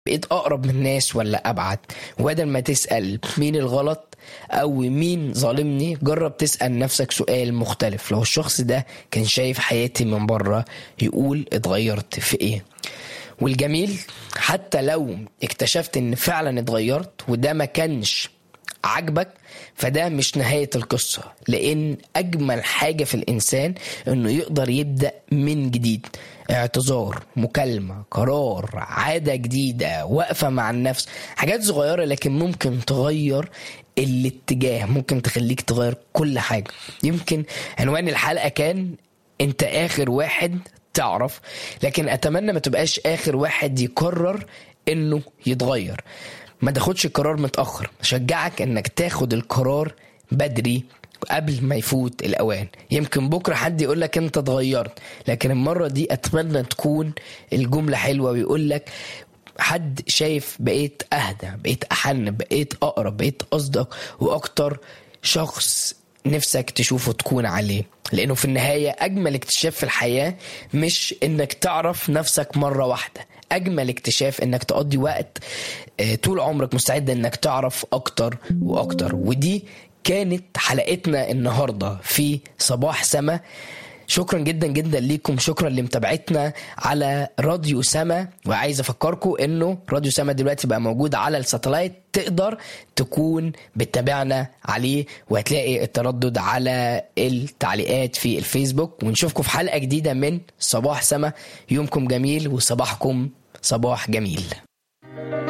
بقيت أقرب من الناس ولا أبعد؟ وبدل ما تسأل مين الغلط أو مين ظالمني، جرب تسأل نفسك سؤال مختلف. لو الشخص ده كان شايف حياتي من بره، يقول اتغيرت في إيه؟ والجميل حتى لو اكتشفت ان فعلا اتغيرت وده ما كانش عجبك، فده مش نهاية القصة، لان اجمل حاجة في الانسان انه يقدر يبدأ من جديد. اعتذار، مكالمة، قرار، عادة جديدة، وقفة مع النفس، حاجات صغيرة لكن ممكن تغير الاتجاه، ممكن تخليك تغير كل حاجة. يمكن عنوان الحلقة كان انت اخر واحد تعرف، لكن اتمنى ما تبقاش اخر واحد يقرر انه يتغير. ما تاخدش القرار متأخر، شجعك انك تاخد القرار بدري قبل ما يفوت الاوان. يمكن بكرة حد يقولك انت اتغيرت، لكن المرة دي اتمنى تكون الجملة حلوة ويقولك حد شايف بقيت اهدى، بقيت احن، بقيت اقرب، بقيت اصدق واكتر شخص نفسك تشوفه تكون عليه. لانه في النهاية اجمل اكتشاف في الحياة مش انك تعرف نفسك مرة واحدة، اجمل اكتشاف انك تقضي وقت طول عمرك مستعد انك تعرف اكتر واكتر. ودي كانت حلقتنا النهاردة في صباح سما. شكرا جدا جدا ليكم، شكرا لمتابعتنا على راديو سما. وعايز افكركم انه راديو سما دلوقتي بقى موجود على الساتلايت، تقدر تكون بتتابعنا عليه وهتلاقي التردد على التعليقات في الفيسبوك. ونشوفكم في حلقة جديدة من صباح سما. يومكم جميل وصباحكم صباح جميل.